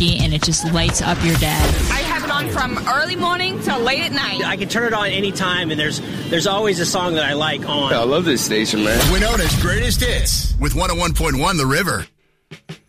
Ricky, and it just lights up your day. I have it on from early morning till late at night. I can turn it on anytime, and there's always a song that I like on. I love this station, man. Winona's Greatest Hits with 101.1 The River.